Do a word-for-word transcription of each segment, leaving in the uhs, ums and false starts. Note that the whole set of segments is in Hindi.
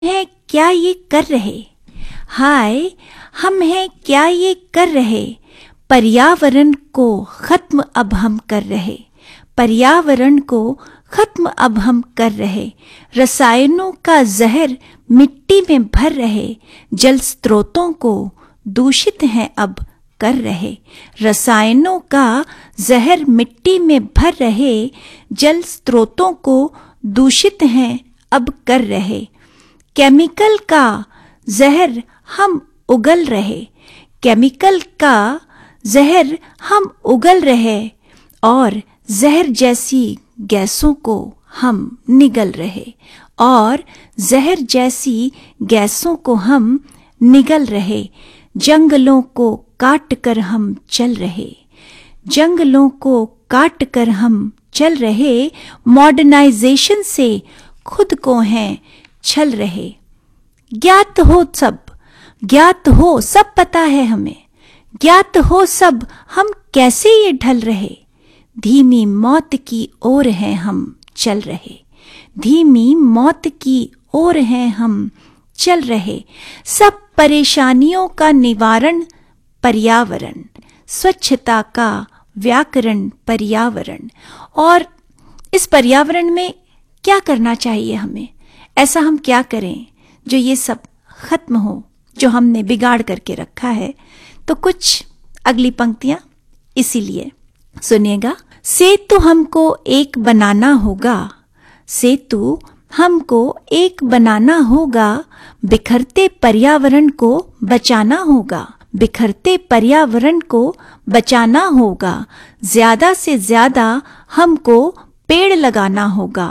हैं क्या ये कर रहे, हाय हम हैं क्या ये कर रहे, पर्यावरण को खत्म अब हम कर रहे, पर्यावरण को खत्म अब हम कर रहे, रसायनों का जहर मिट्टी में भर रहे, जल स्रोतों को दूषित हैं अब कर रहे, रसायनों का जहर मिट्टी में भर रहे, जल स्रोतों को दूषित हैं अब कर रहे, केमिकल का जहर हम उगल रहे, केमिकल का जहर हम उगल रहे और जहर जैसी गैसों को हम निगल रहे, और जहर जैसी गैसों को हम निगल रहे, जंगलों को काट कर हम चल रहे, जंगलों को काट कर हम चल रहे, मॉडर्नाइजेशन से खुद को हैं छल रहे, ज्ञात हो सब, ज्ञात हो सब पता है हमें, ज्ञात हो सब हम कैसे ये ढल रहे, धीमी मौत की ओर हैं हम चल रहे, धीमी मौत की ओर हैं हम चल रहे, सब परेशानियों का निवारण पर्यावरण, स्वच्छता का व्याकरण पर्यावरण। और इस पर्यावरण में क्या करना चाहिए हमें, ऐसा हम क्या करें जो ये सब खत्म हो जो हमने बिगाड़ करके रखा है। तो कुछ अगली पंक्तियां इसीलिए सुनिएगा। सेतु हमको एक बनाना होगा, सेतु हमको एक बनाना होगा, बिखरते पर्यावरण को बचाना होगा, बिखरते पर्यावरण को बचाना होगा, ज्यादा से ज्यादा हमको पेड़ लगाना होगा,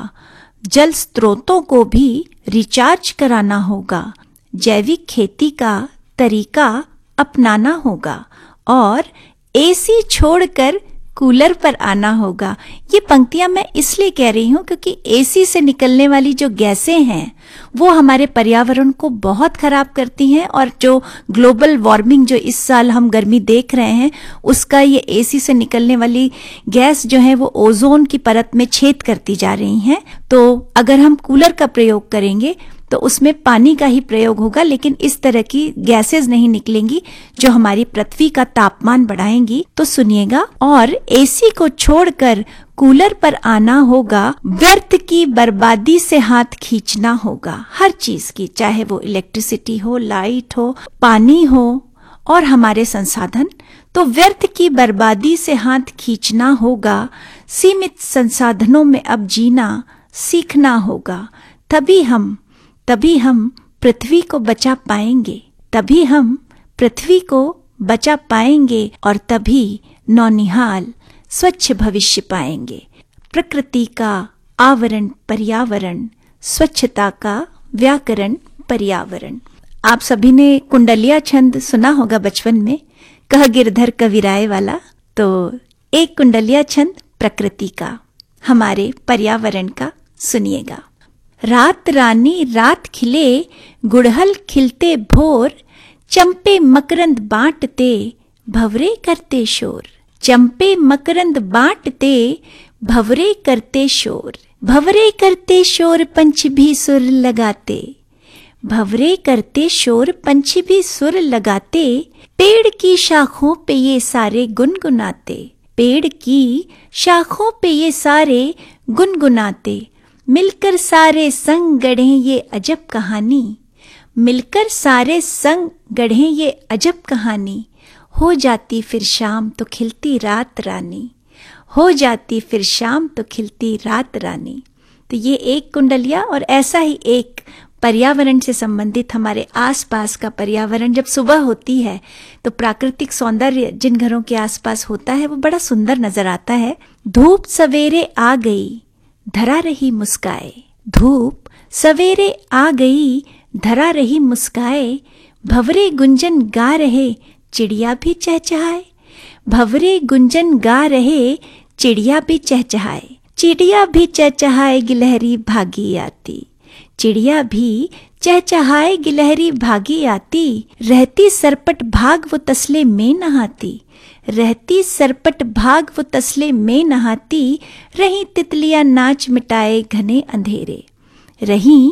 जल स्रोतों को भी रिचार्ज कराना होगा, जैविक खेती का तरीका अपनाना होगा और एसी छोड़कर कूलर पर आना होगा। ये पंक्तियां मैं इसलिए कह रही हूं क्योंकि एसी से निकलने वाली जो गैसें हैं वो हमारे पर्यावरण को बहुत खराब करती हैं, और जो ग्लोबल वार्मिंग जो इस साल हम गर्मी देख रहे हैं उसका ये एसी से निकलने वाली गैस जो है वो ओजोन की परत में छेद करती जा रही हैं। तो अगर हम कूलर का प्रयोग करेंगे तो उसमें पानी का ही प्रयोग होगा, लेकिन इस तरह की गैसेस नहीं निकलेंगी जो हमारी पृथ्वी का तापमान बढ़ाएंगी। तो सुनिएगा, और एसी को छोड़कर कूलर पर आना होगा, व्यर्थ की बर्बादी से हाथ खींचना होगा, हर चीज की, चाहे वो इलेक्ट्रिसिटी हो, लाइट हो, पानी हो और हमारे संसाधन। तो व्यर्थ की बर्बादी से हाथ खींचना होगा, सीमित संसाधनों में अब जीना सीखना होगा, तभी हम तभी हम पृथ्वी को बचा पाएंगे, तभी हम पृथ्वी को बचा पाएंगे और तभी नौनिहाल स्वच्छ भविष्य पाएंगे। प्रकृति का आवरण पर्यावरण, स्वच्छता का व्याकरण पर्यावरण। आप सभी ने कुंडलिया छंद सुना होगा बचपन में, कह गिरधर कविराय वाला। तो एक कुंडलिया छंद प्रकृति का, हमारे पर्यावरण का सुनिएगा। रात रानी रात खिले, गुड़हल खिलते भोर, चंपे मकरंद बांटते, भंवरे करते शोर, चंपे मकरंद बांटते, भंवरे करते शोर, भंवरे करते शोर पंछी भी सुर लगाते, भंवरे करते शोर पंछी भी सुर लगाते, पेड़ की शाखों पे ये सारे गुनगुनाते, पेड़ की शाखों पे ये सारे गुनगुनाते, मिलकर सारे संग गढ़े ये अजब कहानी, मिलकर सारे संग गढ़े ये अजब कहानी, हो जाती फिर शाम तो खिलती रात रानी, हो जाती फिर शाम तो खिलती रात रानी। तो ये एक कुंडलिया, और ऐसा ही एक पर्यावरण से संबंधित हमारे आसपास का पर्यावरण। जब सुबह होती है तो प्राकृतिक सौंदर्य जिन घरों के आसपास होता है वो बड़ा सुंदर नजर आता है। धूप सवेरे आ गई धरा रही मुस्काए, धूप सवेरे आ गई धरा रही मुस्काए, भंवरे गुंजन गा रहे चिड़िया भी चहचहाए, भंवरे गुंजन गा रहे चिड़िया भी चहचहाए, चिड़िया भी चहचहाए गिलहरी भागी आती, चिड़िया भी चहचहाए गिलहरी भागी आती, रहती सरपट भाग वो तसले में नहाती, रहती सरपट भाग वो तसले में नहाती, रही तितलियां नाच मिटाए घने अंधेरे, रही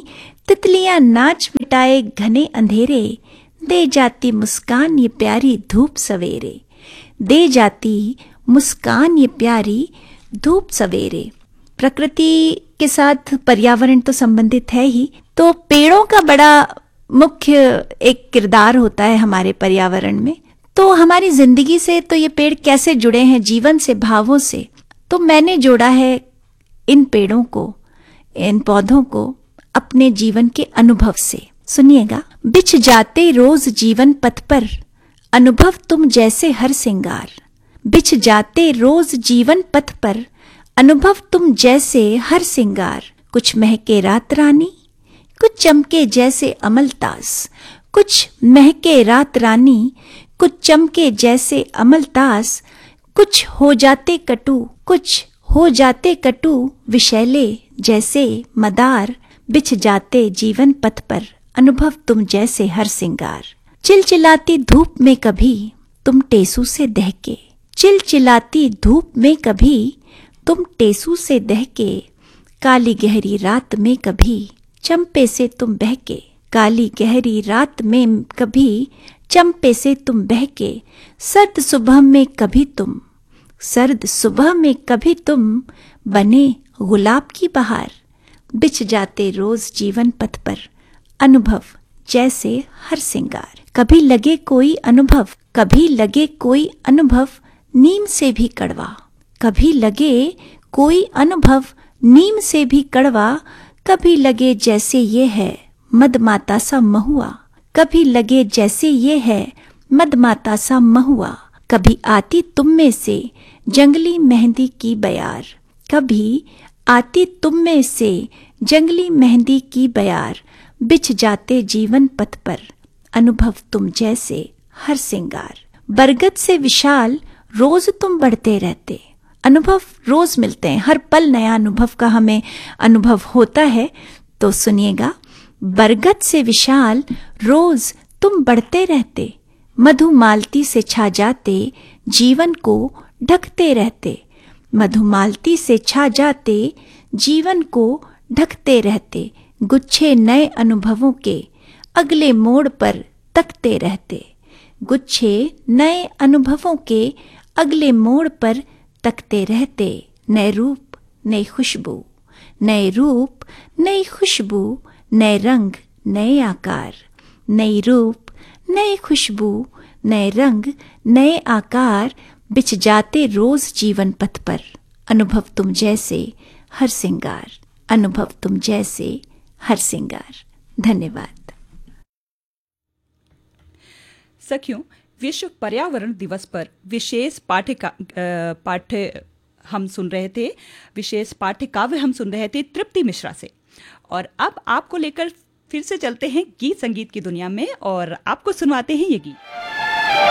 तितलियां नाच मिटाए घने अंधेरे, दे जाती मुस्कान ये प्यारी धूप सवेरे, दे जाती मुस्कान ये प्यारी धूप सवेरे। प्रकृति के साथ पर्यावरण तो संबंधित है ही, तो पेड़ों का बड़ा मुख्य एक किरदार होता है हमारे पर्यावरण में। तो हमारी जिंदगी से तो ये पेड़ कैसे जुड़े हैं, जीवन से, भावों से, तो मैंने जोड़ा है इन पेड़ों को, इन पौधों को अपने जीवन के अनुभव से। सुनिएगा। बिछ जाते रोज जीवन पथ पर, अनुभव तुम जैसे हर सिंगार, बिछ जाते रोज जीवन पथ पर, अनुभव तुम जैसे हर सिंगार, कुछ महके रात रानी, कुछ चमके जैसे अमलतास, कुछ महके रात रानी, कुछ चमके जैसे अमलतास, कुछ हो जाते कटु, कुछ हो जाते कटु विषैले जैसे मदार, बिछ जाते जीवन पथ पर, अनुभव तुम जैसे हर सिंगार। चिलचिलाती धूप में कभी तुम टेसू से दहके, चिलचिलाती धूप में कभी तुम टेसू से दहके, काली गहरी रात में कभी चंपे से तुम बहके, काली गहरी रात में कभी चंपे से तुम बहके, सर्द सुबह में कभी तुम, सर्द सुबह में कभी तुम बने गुलाब की बहार, बिछ जाते रोज जीवन पथ पर, अनुभव जैसे हर सिंगार। कभी लगे कोई अनुभव, कभी लगे कोई अनुभव नीम से भी कड़वा, कभी लगे कोई अनुभव नीम से भी कड़वा, कभी लगे जैसे ये है मदमाता सा महुआ, कभी लगे जैसे ये है मदमाता सा महुआ, कभी आती तुम में से जंगली मेहंदी की बयार, कभी आती तुम में से जंगली मेहंदी की बयार, बिछ जाते जीवन पथ पर, अनुभव तुम जैसे हर सिंगार। बरगद से विशाल रोज तुम बढ़ते रहते, अनुभव रोज मिलते हैं, हर पल नया अनुभव का हमें अनुभव होता है। तो सुनिएगा। बरगद से विशाल रोज तुम बढ़ते रहते, मधुमालती से छा जाते जीवन को ढकते रहते, मधुमालती से छा जाते जीवन को ढकते रहते, गुच्छे नए अनुभवों के अगले मोड़ पर तकते रहते, गुच्छे नए अनुभवों के अगले मोड़ पर तकते रहते, नए रूप नई खुशबू, नए रूप नई खुशबू, नए रंग नए आकार, नई रूप नई खुशबू, नए रंग नए आकार, बिछ जाते रोज जीवन पथ पर, अनुभव तुम जैसे हर सिंगार, अनुभव तुम जैसे हर सिंगार। धन्यवाद। सखियों, विश्व पर्यावरण दिवस पर विशेष पाठ्य पाठ्य हम सुन रहे थे, विशेष पाठ्य काव्य हम सुन रहे थे तृप्ति मिश्रा से। और अब आपको लेकर फिर से चलते हैं गीत संगीत की दुनिया में और आपको सुनवाते हैं ये गीत।